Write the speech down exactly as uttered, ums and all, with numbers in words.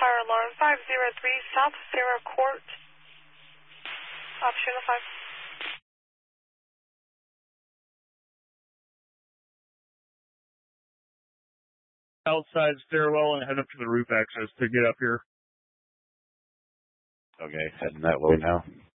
fire alarm five zero three South Sarah Court. Option five. Outside stairwell and head up to the roof access to get up here. Okay, heading that way now.